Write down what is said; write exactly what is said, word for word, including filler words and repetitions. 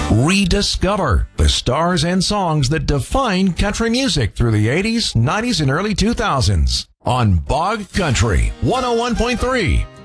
Rediscover the stars and songs that defined country music through the eighties, nineties, and early two thousands on Bog Country one oh one point three.